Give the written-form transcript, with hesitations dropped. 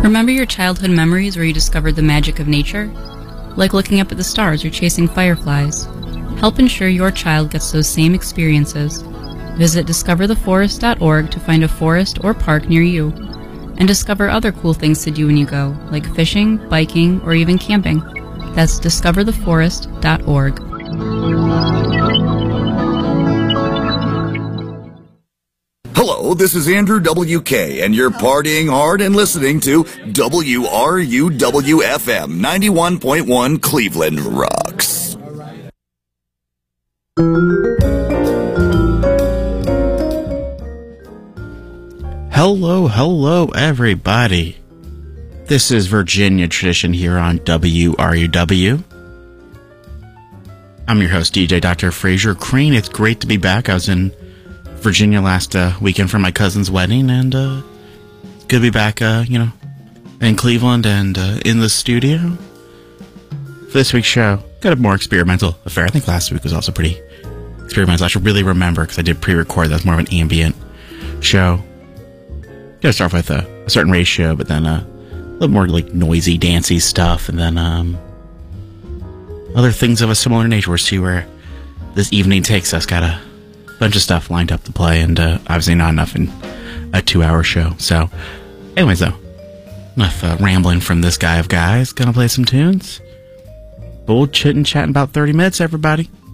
Remember your childhood memories where you discovered the magic of nature? Like looking up at the stars or chasing fireflies. Help ensure your child gets those same experiences. Visit discovertheforest.org to find a forest or park near you. And discover other cool things to do when you go, like fishing, biking, or even camping. That's discovertheforest.org. Hello, this is Andrew WK, and you're partying hard and listening to WRUW-FM 91.1 Cleveland Rocks. Hello, everybody. This is Virginia Tradition here on WRUW. I'm your host, DJ Dr. Fraser Crane. It's great to be back. I was in Virginia last weekend for my cousin's wedding, and it's good to be back, in Cleveland and in the studio. For this week's show, got a more experimental affair. I think last week was also pretty experimental. I should really remember, because I did pre-record. That was more of an ambient show. Gotta start with a certain ratio, but then a little more like noisy, dancey stuff, and then other things of a similar nature. We'll see where this evening takes us. Got a bunch of stuff lined up to play, and obviously not enough in a 2-hour show. So, anyways, though, enough rambling from this guy of guys. Gonna play some tunes. Bull chitting, chatting about 30 minutes, everybody.